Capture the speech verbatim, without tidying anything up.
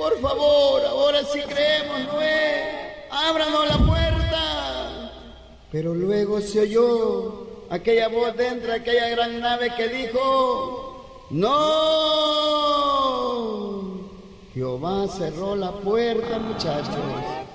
por favor, ahora sí creemos, Noé, ábranos la puerta. Pero luego se oyó aquella voz dentro de aquella gran nave que dijo, no. Jehová cerró la puerta, muchachos.